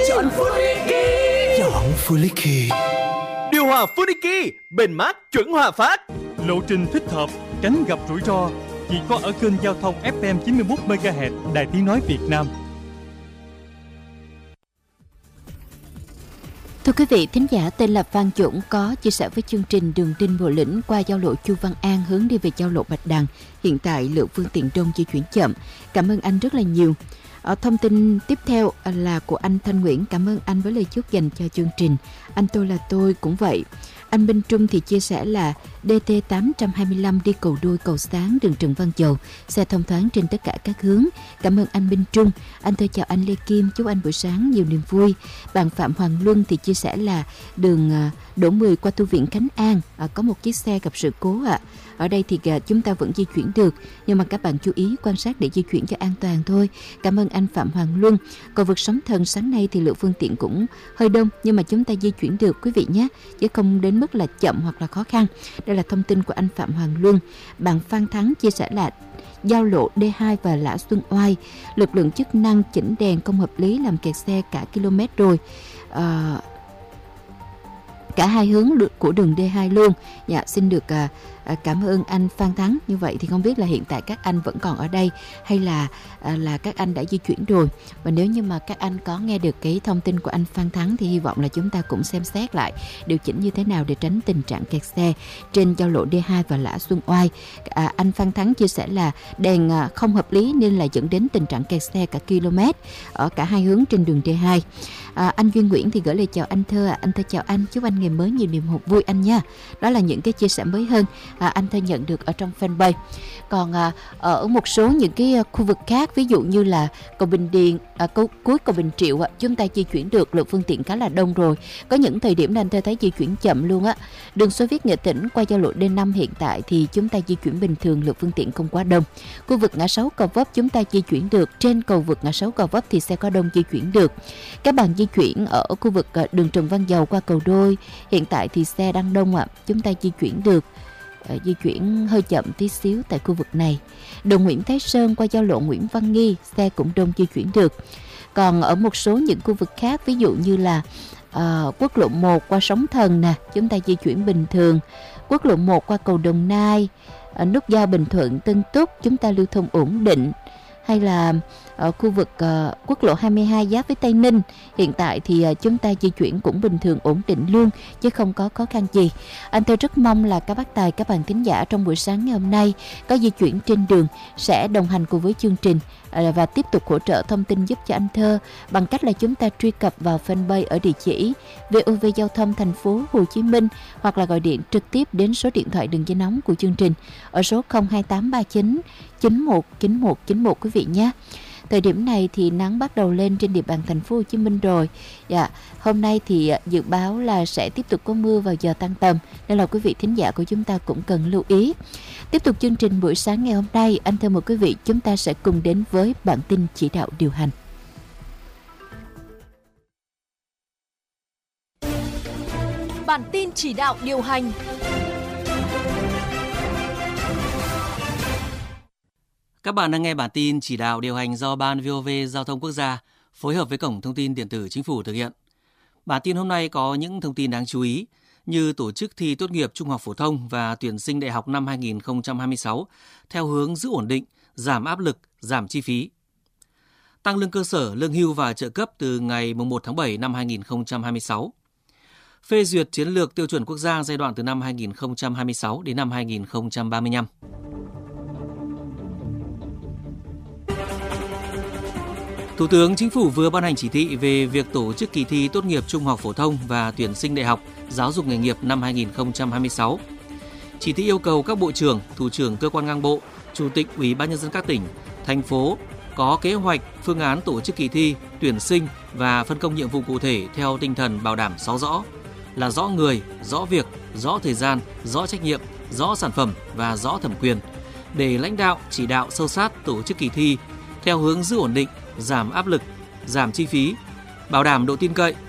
Chọn Funiki. Chọn Funiki. Điều hòa Funiki, bền mát chuẩn hòa phát. Lộ trình thích hợp, tránh gặp rủi ro. Chỉ có ở kênh giao thông FM 91 MHz Đài Tiếng nói Việt Nam. Thưa quý vị, thính giả tên là Phan Dũng có chia sẻ với chương trình Đường Đinh Bộ Lĩnh qua giao lộ Chu Văn An hướng đi về giao lộ Bạch Đằng. Hiện tại lượng phương tiện đông di chuyển chậm. Cảm ơn anh rất là nhiều. Thông tin tiếp theo là của anh Thanh Nguyễn. Cảm ơn anh với lời chúc dành cho chương trình. Anh tôi là tôi cũng vậy. Anh Minh Trung thì chia sẻ là DT 825 đi cầu Đôi cầu Sáng đường Trần Văn Dầu, xe thông thoáng trên tất cả các hướng. Cảm ơn anh Minh Trung. Anh tôi chào anh Lê Kim, chúc anh buổi sáng nhiều niềm vui. Bạn Phạm Hoàng Luân thì chia sẻ là đường Đỗ 10 qua tu viện Khánh An có một chiếc xe gặp sự cố ạ. Ở đây thì chúng ta vẫn di chuyển được, nhưng mà các bạn chú ý quan sát để di chuyển cho an toàn thôi. Cảm ơn anh Phạm Hoàng Luân. Cầu vượt Sóng Thần sáng nay thì lượng phương tiện cũng hơi đông, nhưng mà chúng ta di chuyển được quý vị nhé, chứ không đến mức là chậm hoặc là khó khăn. Đây là thông tin của anh Phạm Hoàng Luân. Bạn Phan Thắng chia sẻ là giao lộ D2 và Lã Xuân Oai, lực lượng chức năng chỉnh đèn không hợp lý làm kẹt xe cả km rồi. Cả hai hướng của đường D2 luôn. Dạ, xin được cảm ơn anh Phan Thắng. Như vậy thì không biết là hiện tại các anh vẫn còn ở đây hay là các anh đã di chuyển rồi. Và nếu như mà các anh có nghe được cái thông tin của anh Phan Thắng thì hy vọng là chúng ta cũng xem xét lại điều chỉnh như thế nào để tránh tình trạng kẹt xe trên giao lộ D2 và Lã Xuân Oai. Anh Phan Thắng chia sẻ là đèn không hợp lý nên là dẫn đến tình trạng kẹt xe cả km ở cả hai hướng trên đường D2. Anh Duy Nguyễn thì gửi lời chào anh Thơ. Anh Thơ chào anh, chúc anh ngày mới nhiều niềm vui anh nha. Đó là những cái chia sẻ mới hơn anh Thơ nhận được ở trong fanpage. Còn ở một số những cái khu vực khác, ví dụ như là cầu Bình Điền, cuối cầu Bình Triệu, chúng ta di chuyển được, lượng phương tiện khá là đông rồi. Có những thời điểm anh Thơ thấy di chuyển chậm luôn á. Đường Xô Viết Nghệ Tĩnh qua giao lộ D5 hiện tại thì chúng ta di chuyển bình thường, lượng phương tiện không quá đông. Khu vực ngã 6 Gò Vấp chúng ta di chuyển được, trên cầu vượt ngã 6 Gò Vấp thì xe có đông di chuyển được. Các bạn di chuyển ở khu vực đường Trần Văn Dầu qua cầu Đôi, hiện tại thì xe đang đông chúng ta di chuyển được. Di chuyển hơi chậm tí xíu tại khu vực này. Đường Nguyễn Thái Sơn qua giao lộ Nguyễn Văn Nghi, xe cũng đông di chuyển được. Còn ở một số những khu vực khác, ví dụ như là quốc lộ 1 qua Sóng Thần nè, chúng ta di chuyển bình thường. Quốc lộ 1 qua cầu Đồng Nai, nút giao Bình Thuận, Tân Túc chúng ta lưu thông ổn định. Hay là ở khu vực quốc lộ 22 giáp với Tây Ninh, hiện tại thì chúng ta di chuyển cũng bình thường ổn định luôn, chứ không có khó khăn gì. Anh Thơ rất mong là các bác tài, các bạn thính giả trong buổi sáng ngày hôm nay có di chuyển trên đường sẽ đồng hành cùng với chương trình và tiếp tục hỗ trợ thông tin giúp cho anh Thơ bằng cách là chúng ta truy cập vào fanpage ở địa chỉ VOV Giao thông thành phố Hồ Chí Minh, hoặc là gọi điện trực tiếp đến số điện thoại đường dây nóng của chương trình ở số 02839 919191 quý vị nhé. Thời điểm này thì nắng bắt đầu lên trên địa bàn thành phố Hồ Chí Minh rồi. Dạ, hôm nay thì dự báo là sẽ tiếp tục có mưa vào giờ tan tầm, nên là quý vị thính giả của chúng ta cũng cần lưu ý. Tiếp tục chương trình buổi sáng ngày hôm nay, anh thưa mời quý vị chúng ta sẽ cùng đến với bản tin chỉ đạo điều hành. Bản tin chỉ đạo điều hành. Các bạn đang nghe bản tin chỉ đạo điều hành do Ban VOV Giao thông Quốc gia phối hợp với Cổng Thông tin Điện tử Chính phủ thực hiện. Bản tin hôm nay có những thông tin đáng chú ý như tổ chức thi tốt nghiệp trung học phổ thông và tuyển sinh đại học năm 2026 theo hướng giữ ổn định, giảm áp lực, giảm chi phí. Tăng lương cơ sở, lương hưu và trợ cấp từ ngày 1 tháng 7 năm 2026. Phê duyệt chiến lược tiêu chuẩn quốc gia giai đoạn từ năm 2026 đến năm 2035. Thủ tướng Chính phủ vừa ban hành chỉ thị về việc tổ chức kỳ thi tốt nghiệp trung học phổ thông và tuyển sinh đại học giáo dục nghề nghiệp năm 2026. Chỉ thị yêu cầu các bộ trưởng, thủ trưởng cơ quan ngang bộ, chủ tịch Ủy ban nhân dân các tỉnh, thành phố có kế hoạch, phương án tổ chức kỳ thi, tuyển sinh và phân công nhiệm vụ cụ thể theo tinh thần bảo đảm 6 rõ là rõ người, rõ việc, rõ thời gian, rõ trách nhiệm, rõ sản phẩm và rõ thẩm quyền để lãnh đạo chỉ đạo sâu sát tổ chức kỳ thi theo hướng giữ ổn định, giảm áp lực, giảm chi phí, bảo đảm độ tin cậy,